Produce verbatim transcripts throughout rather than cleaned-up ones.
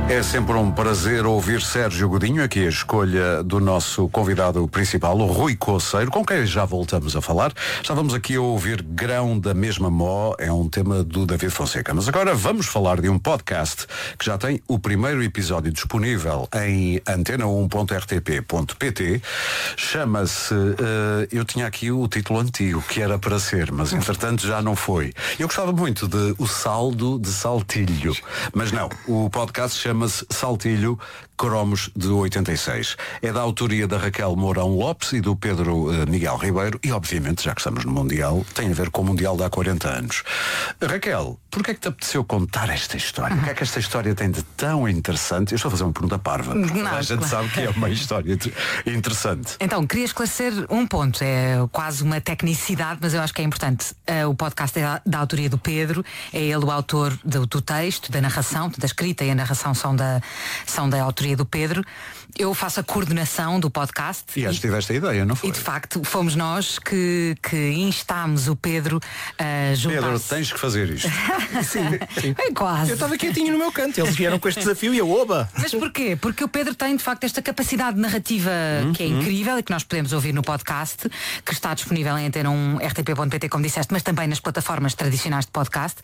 É sempre um prazer ouvir Sérgio Godinho, aqui a escolha do nosso convidado principal, o Rui Coceiro, com quem já voltamos a falar. Estávamos aqui a ouvir Grão da Mesma Mó, é um tema do David Fonseca. Mas agora vamos falar de um podcast que já tem o primeiro episódio disponível em antena um ponto r t p ponto p t. Chama-se, uh, eu tinha aqui o título antigo, que era para ser, mas entretanto já não foi. Eu gostava muito de O Saldo de Saltilho, mas não, o podcast chama Chama-se Saltilho, Cromos de oitenta e seis. É da autoria da Raquel Mourão Lopes e do Pedro uh, Miguel Ribeiro e, obviamente, já que estamos no Mundial, tem a ver com o Mundial de há quarenta anos. Raquel, porquê é que te apeteceu contar esta história? O que é que esta história tem de tão interessante? Eu estou a fazer uma pergunta parva, porque Não, a gente claro. sabe que é uma história interessante. Então, queria esclarecer um ponto, é quase uma tecnicidade, mas eu acho que é importante. Uh, o podcast é da, da autoria do Pedro, é ele o autor do, do texto, da narração, da escrita e a narração são da, são da autoria do Pedro. Eu faço a coordenação do podcast. E acho que tiveste a ideia, não foi? E de facto fomos nós que, que instámos o Pedro a juntar-se. Pedro, tens que fazer isto. Sim, sim. É quase. Eu estava quietinho no meu canto, eles vieram com este desafio e eu, oba! Mas porquê? Porque o Pedro tem de facto esta capacidade narrativa Uhum. que é incrível e que nós podemos ouvir no podcast, que está disponível em antena um r t p ponto p t, como disseste, mas também nas plataformas tradicionais de podcast.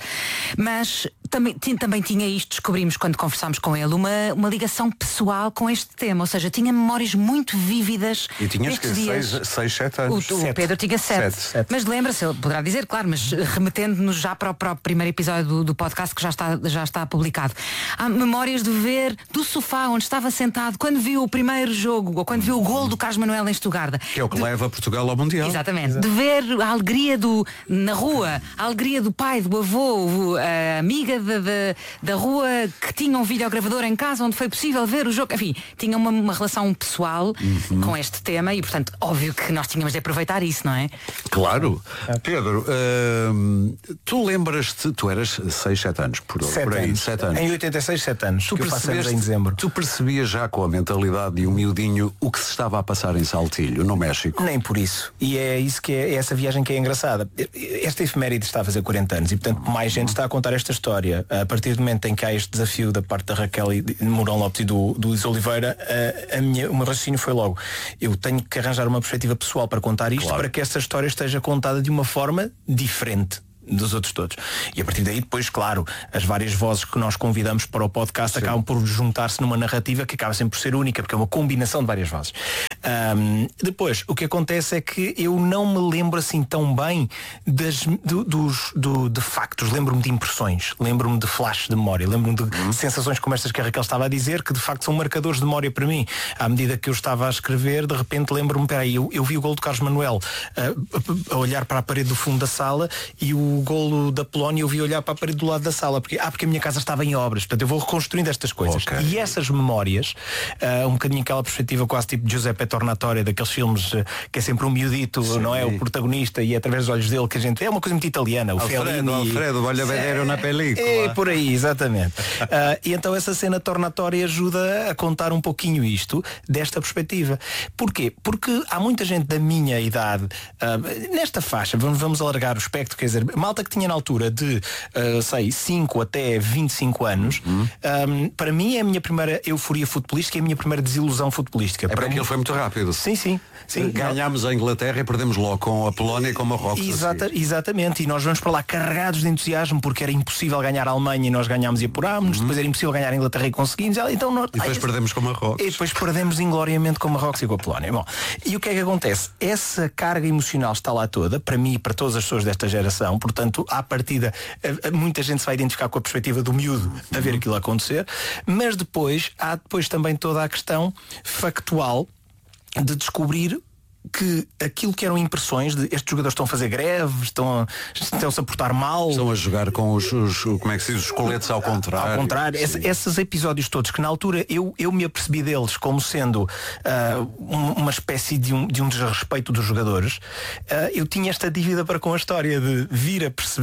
Mas também, ti- também tinha isto, descobrimos quando conversámos com ele, uma, uma ligação pessoal com este tema, ou seja, tinha memórias muito vívidas. E tinhas que destes dias. seis, seis, sete O, anos. o Pedro tinha sete. Sete, sete. Mas lembra-se, ele poderá dizer, claro, mas remetendo-nos já para o, para o primeiro episódio do, do podcast que já está, já está publicado. Há memórias de ver do sofá onde estava sentado quando viu o primeiro jogo, ou quando viu o gol do Carlos Manuel em Estugarda. Que é o que leva Portugal ao Mundial. Exatamente. De ver a alegria do, na rua, a alegria do pai, do avô, a amiga da, da, da rua que tinha um videogravador em casa onde foi possível ver o jogo. Enfim, tinha uma, uma relação pessoal Uhum. com este tema e, portanto, óbvio que nós tínhamos de aproveitar isso, não é? Claro. Pedro, hum, tu lembras-te, tu eras seis, sete anos, por, Sete por aí, anos. sete anos. Em oitenta e seis, sete anos, Tu que eu faço anos percebeste, em dezembro. tu percebias já com a mentalidade de um miudinho o que se estava a passar em Saltilho, no México? Nem por isso. E é isso que é, é essa viagem que é engraçada. Esta efeméride está a fazer quarenta anos e, portanto, mais gente está a contar esta história. A partir do momento em que há este desafio da parte da Raquel e de Mourão Lopes e do, do Luís Oliveira, a, a minha, o meu raciocínio foi logo: eu tenho que arranjar uma perspectiva pessoal para contar isto, Claro. para que esta história esteja contada de uma forma diferente dos outros todos. E a partir daí, depois, claro, as várias vozes que nós convidamos para o podcast Sim. acabam por juntar-se numa narrativa que acaba sempre por ser única, porque é uma combinação de várias vozes. Ahm, depois, o que acontece é que eu não me lembro assim tão bem das, do, dos do, de factos. Lembro-me de impressões, lembro-me de flashes de memória, lembro-me de Uhum. sensações como estas que a Raquel estava a dizer, que de facto são marcadores de memória para mim. À medida que eu estava a escrever, de repente lembro-me, peraí, eu, eu vi o gol do Carlos Manuel uh, a, a olhar para a parede do fundo da sala e o golo da Polónia eu vi olhar para a parede do lado da sala, porque, ah, porque a minha casa estava em obras, portanto eu vou reconstruindo estas coisas. Ok. E essas memórias, uh, um bocadinho aquela perspectiva quase tipo de Giuseppe Tornatore, daqueles filmes uh, que é sempre um miudito, Sim. não é? O protagonista, e é através dos olhos dele que a gente... É uma coisa muito italiana, o Alfredo, Fellini. Alfredo, olha ver na película. É, por aí, exatamente. Uh, e então essa cena Tornatore ajuda a contar um pouquinho isto desta perspectiva. Porquê? Porque há muita gente da minha idade, uh, nesta faixa, vamos, vamos alargar o espectro, quer dizer, malta que tinha na altura de, uh, sei, cinco até vinte e cinco anos, Uhum. um, para mim é a minha primeira euforia futebolística e a minha primeira desilusão futebolística. É para porque mim aquilo foi muito rápido. Sim, sim. sim. Ganhámos a Inglaterra e perdemos logo com a Polónia e com o Marrocos. Exata, a seguir. exatamente, e nós vamos para lá carregados de entusiasmo porque era impossível ganhar a Alemanha e nós ganhámos e apurámos, Uhum. depois era impossível ganhar a Inglaterra e conseguimos, então nós, E depois ai, perdemos com o Marrocos. e depois perdemos ingloriamente com o Marrocos e com a Polónia. Bom, e o que é que acontece? Essa carga emocional está lá toda, para mim e para todas as pessoas desta geração, portanto, à partida, a- a- muita gente se vai identificar com a perspectiva do miúdo a ver aquilo acontecer, mas depois há depois também toda a questão factual de descobrir que aquilo que eram impressões de estes jogadores estão a fazer greve, estão a, estão-se a portar mal. Estão a jogar com os, os- como é que se diz, os coletes ao contrário. Ao contrário, Sim. esse- esses episódios todos que na altura eu, eu me apercebi deles como sendo ah, um- uma espécie de um, de um desrespeito dos jogadores, ah, eu tinha esta dívida para com a história de vir a perceber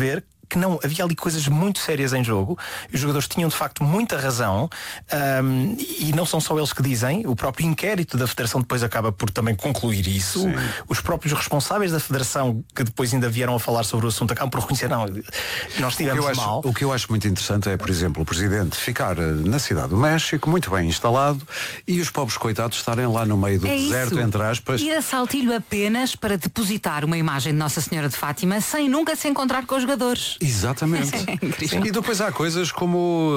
que não, havia ali coisas muito sérias em jogo. Os jogadores tinham de facto muita razão, um, e não são só eles que dizem. O próprio inquérito da Federação depois acaba por também concluir isso. Sim. Os próprios responsáveis da Federação, que depois ainda vieram a falar sobre o assunto, acabam por reconhecer, não, nós tivemos o mal. Acho, o que eu acho muito interessante é, por exemplo, o Presidente ficar na cidade do México, muito bem instalado, e os pobres coitados estarem lá no meio do é deserto, isso. entre aspas. Ir a Saltilho apenas para depositar uma imagem de Nossa Senhora de Fátima sem nunca se encontrar com os jogadores. Exatamente. É e depois há coisas como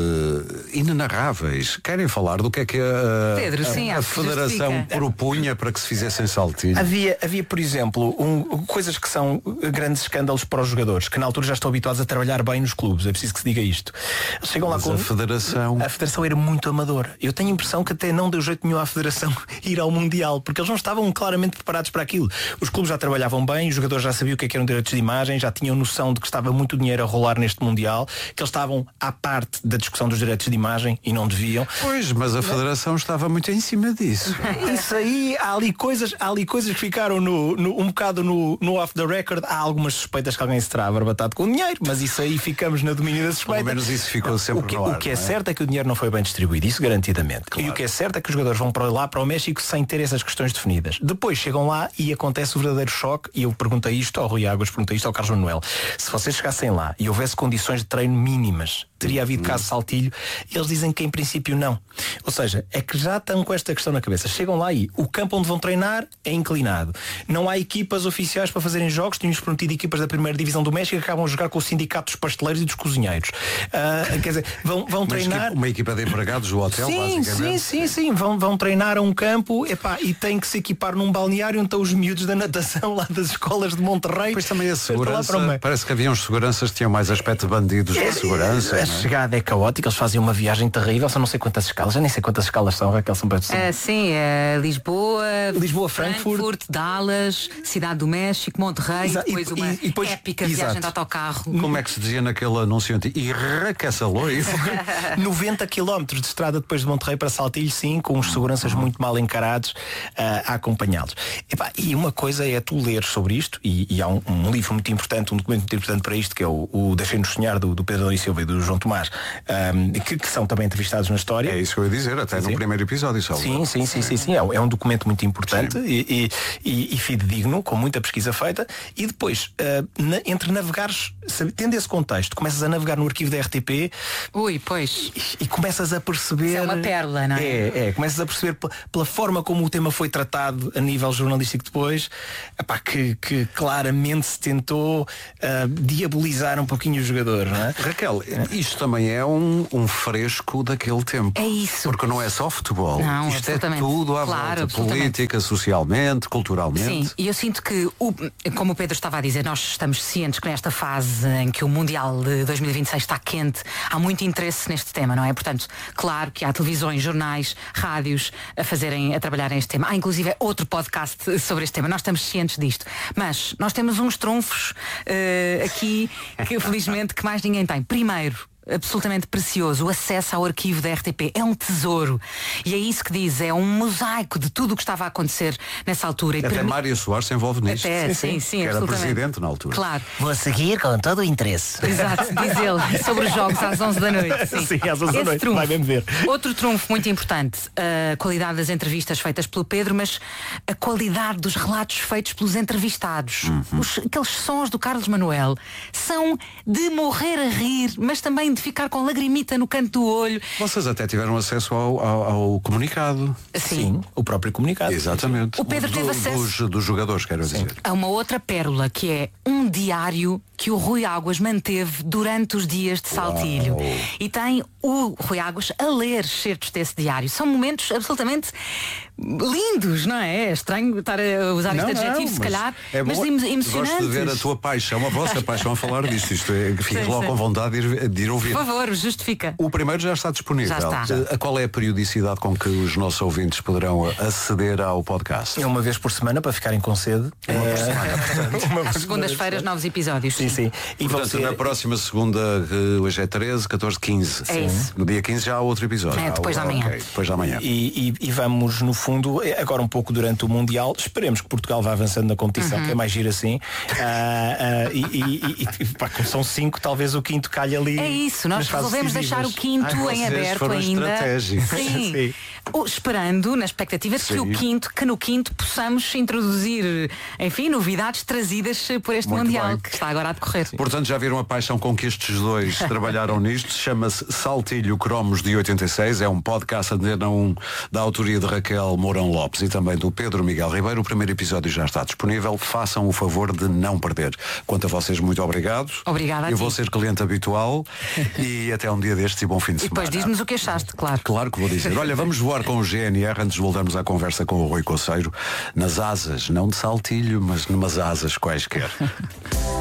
uh, inenarráveis. Querem falar do que é que a, Pedro, a, sim, a Federação justifica. propunha para que se fizessem Saltilho? Havia, havia por exemplo, um, coisas que são grandes escândalos para os jogadores, que na altura já estão habituados a trabalhar bem nos clubes. É preciso que se diga isto. Chegam lá Mas com... a Federação... A Federação era muito amadora. Eu tenho a impressão que até não deu jeito nenhum à Federação ir ao Mundial, porque eles não estavam claramente preparados para aquilo. Os clubes já trabalhavam bem, os jogadores já sabiam o que é que eram direitos de imagem, já tinham noção de que estava muito dinheiro a rolar neste Mundial, que eles estavam à parte da discussão dos direitos de imagem e não deviam. Pois, mas a Federação estava muito em cima disso. Isso aí, há ali coisas, há ali coisas que ficaram no, no, um bocado no, no off the record. Há algumas suspeitas que alguém se terá barbatado com o dinheiro, mas isso aí ficamos na domínio da suspeita. Pelo menos isso ficou sempre o que, no ar, o que é, é certo é que o dinheiro não foi bem distribuído, isso garantidamente. Claro. E o que é certo é que os jogadores vão para lá, para o México, sem ter essas questões definidas. Depois chegam lá e acontece o verdadeiro choque, e eu perguntei isto ao Rui Águas, perguntei isto ao Carlos Manuel. Se vocês chegassem lá e houvesse condições de treino mínimas, teria havido caso Saltilho? Eles dizem que em princípio não. Ou seja, é que já estão com esta questão na cabeça. Chegam lá e o campo onde vão treinar é inclinado. Não há equipas oficiais para fazerem jogos. Tínhamos prometido equipas da primeira divisão do México que acabam a jogar com o sindicato dos pasteleiros e dos cozinheiros. Uh, quer dizer, vão, vão treinar... Uma equipa de empregados do hotel, sim, basicamente. sim, sim, sim. Vão, vão treinar a um campo, epá, e têm que se equipar num balneário onde estão os miúdos da natação lá das escolas de Monterrey. Pois também a segurança, parece que havia uns seguranças que tinham mais aspecto de bandidos que segurança. A chegada é caótica, eles fazem uma viagem terrível, são não sei quantas escalas, já nem sei quantas escalas são, Raquel, são para uh, Sim, uh, Lisboa, Lisboa, Frankfurt, Frankfurt, Dallas, Cidade do México, Monterrey, Exa- depois e, uma e, e depois, épica exato. viagem de autocarro. Como é que se dizia naquele anúncio antigo? Irracaçaloi. noventa quilómetros de estrada depois de Monterrey para Saltilho, sim, com os seguranças muito mal encarados uh, a acompanhá-los. Epá, e uma coisa é tu ler sobre isto, e, e há um, um livro muito importante, um documento muito importante para isto, que é o, o Deixem-nos Sonhar, do, do Pedro Adão e Silva e do João Tomás, um, que, que são também entrevistados na história. É isso que eu ia dizer, até sim, no primeiro episódio. Só. Sim, sim, sim, sim, sim. É, é um documento muito importante e, e, e, e fidedigno, com muita pesquisa feita. E depois, uh, na, entre navegares, sabe, tendo esse contexto, começas a navegar no arquivo da R T P. Ui, pois. E, e começas a perceber. Isso é uma pérola, não é? É, é. Começas a perceber pela, pela forma como o tema foi tratado a nível jornalístico depois, epá, que, que claramente se tentou uh, diabolizar um pouquinho o jogador, não é? Raquel, isto também é um, um fresco daquele tempo. É isso. Porque não é só futebol. Não, isto é tudo à claro, volta. Política, socialmente, culturalmente. Sim, e eu sinto que, o, como o Pedro estava a dizer, nós estamos cientes que nesta fase em que o Mundial de dois mil e vinte e seis está quente, há muito interesse neste tema, não é? Portanto, claro que há televisões, jornais, rádios a fazerem, a trabalharem este tema. Há inclusive outro podcast sobre este tema. Nós estamos cientes disto. Mas nós temos uns trunfos uh, aqui que felizmente que mais ninguém tem. Primeiro, absolutamente precioso, o acesso ao arquivo da R T P é um tesouro, e é isso que diz, é um mosaico de tudo o que estava a acontecer nessa altura. E até permi... Mário Soares se envolve nisto. Até, sim, sim, sim, que era presidente na altura. Claro. Vou seguir com todo o interesse. Exato, diz ele, sobre os jogos às onze da noite. Sim, sim às onze da noite, trunfo. Vai mesmo ver. Outro trunfo muito importante, a qualidade das entrevistas feitas pelo Pedro, mas a qualidade dos relatos feitos pelos entrevistados. Uhum. Os, aqueles sons do Carlos Manuel são de morrer a rir, mas também de ficar com lagrimita no canto do olho. Vocês até tiveram acesso ao, ao, ao comunicado. Sim. Sim, o próprio comunicado. Exatamente. O Pedro do, teve acesso dos, dos jogadores, quero Sim. dizer. a uma outra pérola, que é um diário que o Rui Águas manteve durante os dias de Saltilho. Uau. E tem o Rui Águas a ler certos desse diário. São momentos absolutamente lindos, não é? É estranho estar a usar não, este adjetivo, não, se calhar, é mas bom, emocionantes. Gosto de ver a tua paixão, a vossa paixão a falar disto. Isto é, fiquei logo com vontade de ir, de ir ouvir. Por favor, justifica. O primeiro já está disponível. Já está. A qual é a periodicidade com que os nossos ouvintes poderão aceder ao podcast? É uma vez por semana, para ficarem com sede. É uma por semana, portanto. Às segundas-feiras, novos episódios. Sim, sim. E portanto, ser... na próxima segunda, hoje é treze, catorze, quinze. É isso. No dia quinze já há outro episódio. É, depois ah, da manhã. Okay, depois da manhã. E, e, e vamos, no fundo, fundo, agora um pouco durante o Mundial, esperemos que Portugal vá avançando na competição, uhum. que é mais giro assim. Uh, uh, e, e, e pá, como são cinco, talvez o quinto calhe ali. É isso, nós resolvemos deixar o quinto Ai, em aberto ainda. Sim. Sim. Esperando, na expectativa de que o quinto, que no quinto possamos introduzir, enfim, novidades trazidas por este Muito Mundial bem. que está agora a decorrer. Portanto, já viram a paixão com que estes dois trabalharam nisto. Chama-se Saltilho Cromos de oitenta e seis. É um podcast Antena um da autoria de Raquel Mourão Lopes e também do Pedro Miguel Ribeiro. O primeiro episódio já está disponível. Façam o favor de não perder. Quanto a vocês, muito obrigado. Obrigada. Eu vou ser cliente habitual e até um dia destes e bom fim de e semana. E depois diz-nos o que achaste, claro. Claro que vou dizer. Olha, vamos voar com o G N R antes de voltarmos à conversa com o Rui Coceiro. Nas asas, não de Saltilho, mas numas asas quaisquer.